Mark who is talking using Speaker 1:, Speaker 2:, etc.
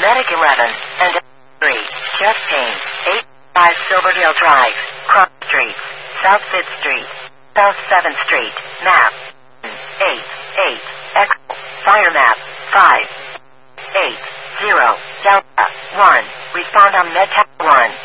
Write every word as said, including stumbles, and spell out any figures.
Speaker 1: Medic eleven, and three, chest pain, eight five Silverdale Drive, Cross Street, South fifth Street, South seventh Street, map, eight, eight, X, fire map, five, eight, zero, Delta, one, respond on MedTech one.